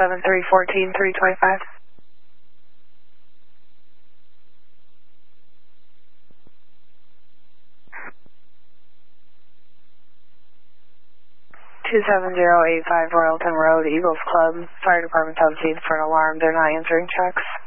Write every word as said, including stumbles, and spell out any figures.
seven three one four three two five. two seven zero eight five Royalton Road, Eagles Club. Fire Department tells you for an alarm. They're not answering checks.